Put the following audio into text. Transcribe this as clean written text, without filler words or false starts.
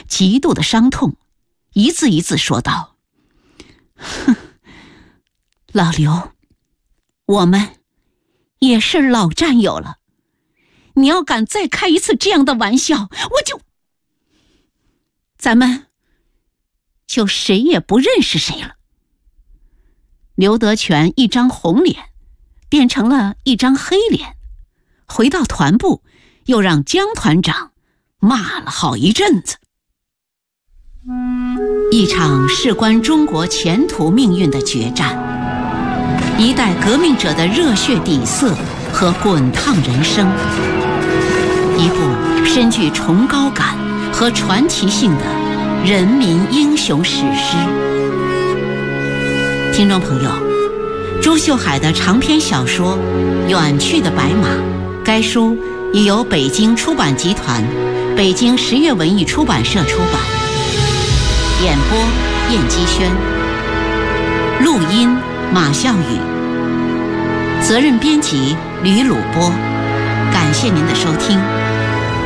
极度的伤痛，一字一字说道：哼，老刘，我们也是老战友了，你要敢再开一次这样的玩笑，咱们就谁也不认识谁了。刘德全一张红脸变成了一张黑脸，回到团部又让江团长骂了好一阵子。一场事关中国前途命运的决战，一代革命者的热血底色和滚烫人生，一部深具崇高感和传奇性的人民英雄史诗。听众朋友，朱秀海的长篇小说《远去的白马》，该书已由北京出版集团、北京十月文艺出版社出版。演播燕姬轩，录音马笑宇，责任编辑吕鲁波。感谢您的收听。